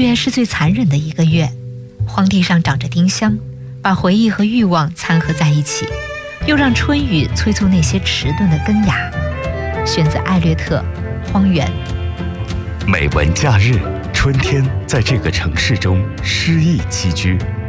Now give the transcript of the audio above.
月是最残忍的一个月，荒地上长着丁香，把回忆和欲望掺合在一起，又让春雨催促那些迟钝的根芽。选自艾略特《荒原》。 美文假日，春天在这个城市中诗意栖居。